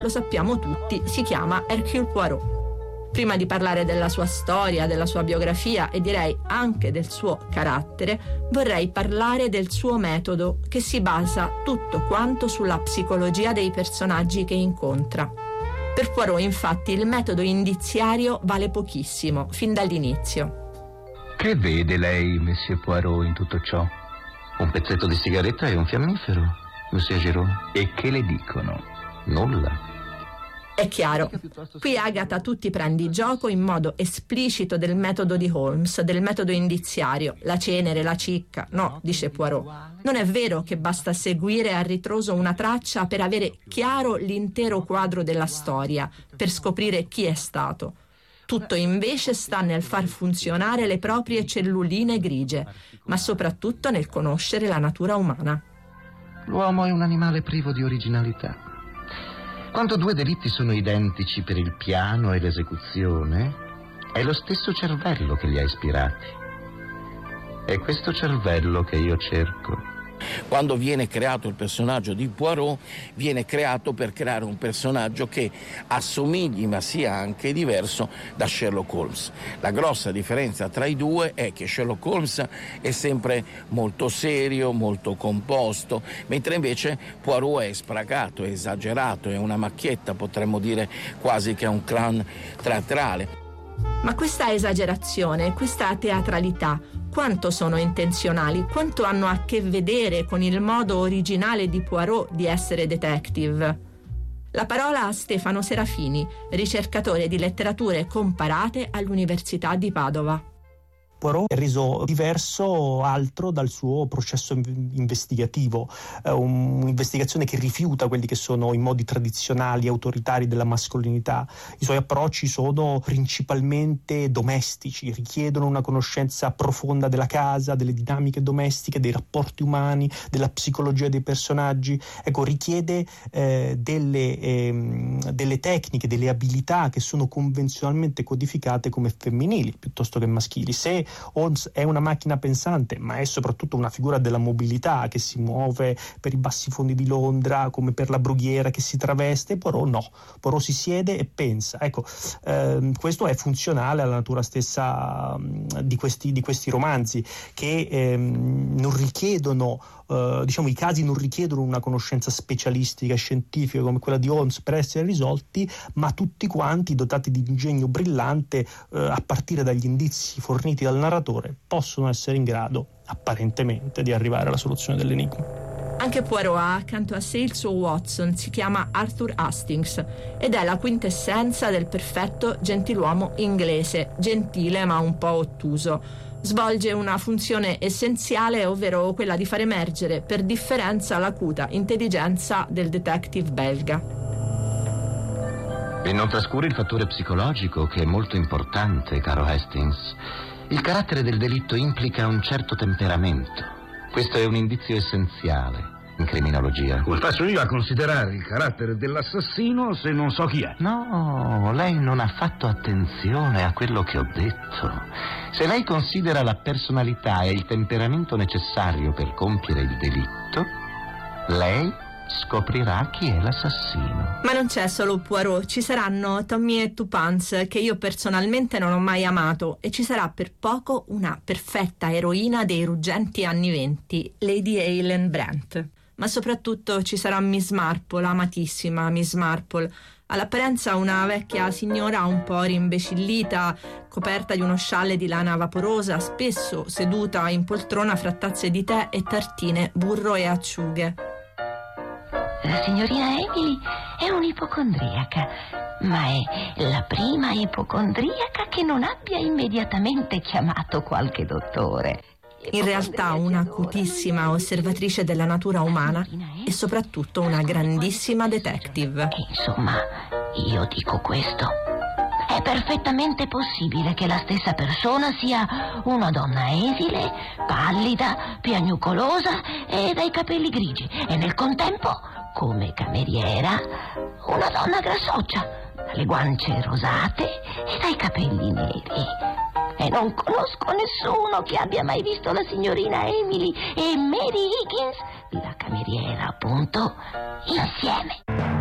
lo sappiamo tutti, si chiama Hercule Poirot. Prima di parlare della sua storia, della sua biografia e direi anche del suo carattere, vorrei parlare del suo metodo, che si basa tutto quanto sulla psicologia dei personaggi che incontra. Per Poirot, infatti, il metodo indiziario vale pochissimo, fin dall'inizio. Che vede lei, Monsieur Poirot, in tutto ciò? Un pezzetto di sigaretta e un fiammifero, Monsieur Giraud. E che le dicono? Nulla. È chiaro, qui Agatha tu ti prendi gioco in modo esplicito del metodo di Holmes, del metodo indiziario, la cenere, la cicca. No, dice Poirot, non è vero che basta seguire a ritroso una traccia per avere chiaro l'intero quadro della storia, per scoprire chi è stato. Tutto invece sta nel far funzionare le proprie celluline grigie, ma soprattutto nel conoscere la natura umana. L'uomo è un animale privo di originalità. Quando due delitti sono identici per il piano e l'esecuzione, è lo stesso cervello che li ha ispirati. È questo cervello che io cerco. Quando viene creato il personaggio di Poirot, viene creato per creare un personaggio che assomigli ma sia anche diverso da Sherlock Holmes. La grossa differenza tra i due è che Sherlock Holmes è sempre molto serio, molto composto, mentre invece Poirot è sprecato, è esagerato, è una macchietta, potremmo dire quasi che è un clown teatrale. Ma questa esagerazione, questa teatralità, quanto sono intenzionali? Quanto hanno a che vedere con il modo originale di Poirot di essere detective? La parola a Stefano Serafini, ricercatore di letterature comparate all'Università di Padova. Poirot è reso diverso altro dal suo processo investigativo, un'investigazione che rifiuta quelli che sono i modi tradizionali, autoritari della mascolinità. I suoi approcci sono principalmente domestici, richiedono una conoscenza profonda della casa, delle dinamiche domestiche, dei rapporti umani, della psicologia dei personaggi. Ecco, richiede delle tecniche, delle abilità che sono convenzionalmente codificate come femminili piuttosto che maschili. Se Holmes è una macchina pensante, ma è soprattutto una figura della mobilità che si muove per i bassi fondi di Londra come per la brughiera, che si traveste. Poirot no, Poirot si siede e pensa. Ecco, questo è funzionale alla natura stessa di questi romanzi, che non richiedono, i casi non richiedono una conoscenza specialistica e scientifica come quella di Holmes per essere risolti, ma tutti quanti, dotati di ingegno brillante, a partire dagli indizi forniti dal narratore, possono essere in grado, apparentemente, di arrivare alla soluzione dell'enigma. Anche Poirot ha accanto a sé il suo Watson, si chiama Arthur Hastings ed è la quintessenza del perfetto gentiluomo inglese, gentile ma un po' ottuso. Svolge una funzione essenziale, ovvero quella di far emergere per differenza l'acuta intelligenza del detective belga. E non trascuri il fattore psicologico, che è molto importante, caro Hastings. Il carattere del delitto implica un certo temperamento. Questo è un indizio essenziale in criminologia. Come faccio io a considerare il carattere dell'assassino se non so chi è? No, lei non ha fatto attenzione a quello che ho detto. Se lei considera la personalità e il temperamento necessario per compiere il delitto, lei scoprirà chi è l'assassino. Ma non c'è solo Poirot, ci saranno Tommy e Tuppence, che io personalmente non ho mai amato, e ci sarà per poco una perfetta eroina dei ruggenti anni '20, Lady Eileen Brent. Ma soprattutto ci sarà Miss Marple, amatissima Miss Marple, all'apparenza una vecchia signora un po' rimbecillita, coperta di uno scialle di lana vaporosa, spesso seduta in poltrona fra tazze di tè e tartine, burro e acciughe. La signorina Emily è un'ipocondriaca, ma è la prima ipocondriaca che non abbia immediatamente chiamato qualche dottore. In realtà una acutissima osservatrice della natura umana e soprattutto una grandissima detective. Insomma, io dico questo. È perfettamente possibile che la stessa persona sia una donna esile, pallida, piagnucolosa e dai capelli grigi, e nel contempo, come cameriera, una donna grassoccia, dalle guance rosate e dai capelli neri. E non conosco nessuno che abbia mai visto la signorina Emily e Mary Higgins, la cameriera appunto, insieme.